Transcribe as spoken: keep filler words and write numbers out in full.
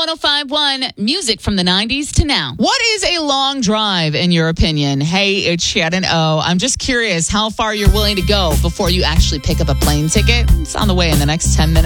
one oh five point one, music from the nineties to now. What is a long drive in your opinion? Hey, it's Shannon O. I'm just curious how far you're willing to go before you actually pick up a plane ticket. It's on the way in the next ten minutes.